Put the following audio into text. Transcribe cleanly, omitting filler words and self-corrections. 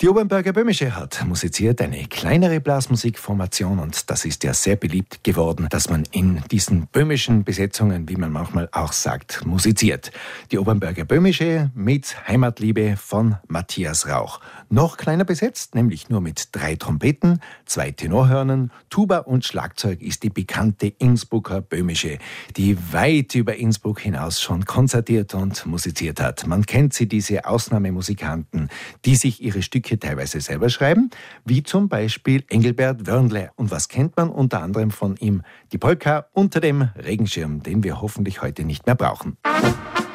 Die Obernberger Böhmische hat musiziert, eine kleinere Blasmusikformation, und das ist ja sehr beliebt geworden, dass man in diesen böhmischen Besetzungen, wie man manchmal auch sagt, musiziert. Die Obernberger Böhmische mit Heimatliebe von Matthias Rauch. Noch kleiner besetzt, nämlich nur mit 3 Trompeten, 2 Tenorhörnern, Tuba und Schlagzeug ist die bekannte Innsbrucker Böhmische, die weit über Innsbruck hinaus schon konzertiert und musiziert hat. Man kennt sie, diese Ausnahmemusikanten, die sich ihre Stücke teilweise selber schreiben, wie zum Beispiel Engelbert Wörnle. Und was kennt man unter anderem von ihm? Die Polka Unter dem Regenschirm, den wir hoffentlich heute nicht mehr brauchen.